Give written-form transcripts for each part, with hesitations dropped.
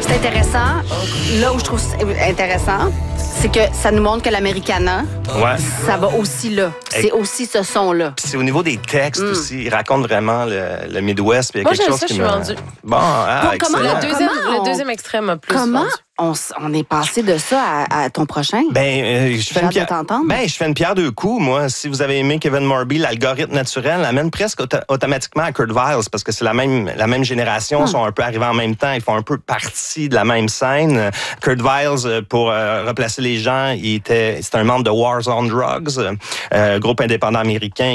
C'est intéressant. Là où je trouve intéressant, c'est que ça nous montre que l'Americana, ça va aussi là. C'est aussi ce son-là. Puis c'est au niveau des textes aussi. Il raconte vraiment le Midwest. Puis il y a Moi, quelque j'aime chose ça, qui je suis vendue. Bon, comment Le deuxième extrême a plus Comment vendu. on est passé de ça à ton prochain? Je fais une pierre. t'entendre. Je fais une pierre deux coups, moi. Si vous avez aimé Kevin Morby, l'algorithme naturel amène presque automatiquement à Kurt Vile, parce que c'est la même génération, sont un peu arrivés en même temps, ils font un peu partie de la même scène. Kurt Vile, pour replacer les gens, c'était un membre de Wars on Drugs, groupe indépendant américain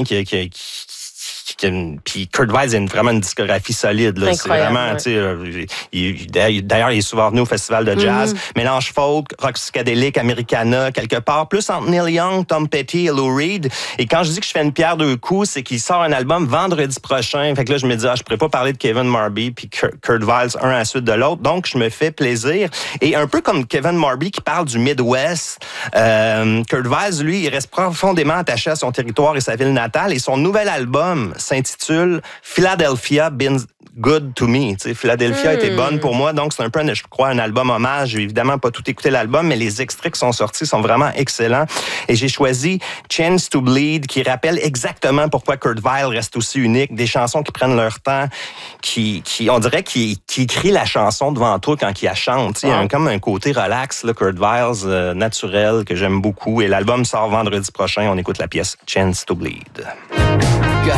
puis Kurt Vile a vraiment une discographie solide. Là. C'est vraiment, d'ailleurs, il est souvent venu au festival de jazz. Mélange folk, rock psychédélique, Americana, quelque part, plus entre Neil Young, Tom Petty et Lou Reed. Et quand je dis que je fais une pierre deux coups, c'est qu'il sort un album vendredi prochain. Fait que là, je me dis, je pourrais pas parler de Kevin Morby puis Kurt Vile un à la suite de l'autre. Donc, je me fais plaisir. Et un peu comme Kevin Morby qui parle du Midwest, Kurt Vile, lui, il reste profondément attaché à son territoire et sa ville natale. Et son nouvel album s'intitule Philadelphia Been Good to Me. T'sais, Philadelphia était bonne pour moi, donc c'est un peu, je crois, un album hommage. J'ai évidemment pas tout écouté l'album, mais les extraits qui sont sortis sont vraiment excellents. Et j'ai choisi Chance to Bleed, qui rappelle exactement pourquoi Kurt Vile reste aussi unique. Des chansons qui prennent leur temps, on dirait qu'il écrit la chanson devant toi quand il la chante. Il y a comme un côté relax, là, Kurt Vile, naturel, que j'aime beaucoup. Et l'album sort vendredi prochain. On écoute la pièce Chance to Bleed.